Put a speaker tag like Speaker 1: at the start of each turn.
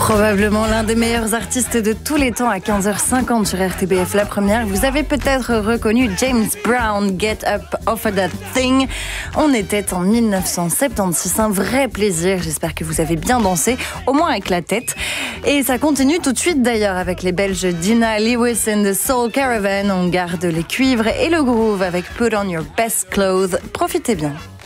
Speaker 1: Probablement l'un des meilleurs artistes de tous les temps à 15h50 sur RTBF. La première, vous avez peut-être reconnu James Brown, Get Up Off of That Thing. On était en 1976, un vrai plaisir. J'espère que vous avez bien dansé, au moins avec la tête. Et ça continue tout de suite d'ailleurs avec les Belges Dina Lewis and the Soul Caravan. On garde les cuivres et le groove avec Put On Your Best Clothes. Profitez bien.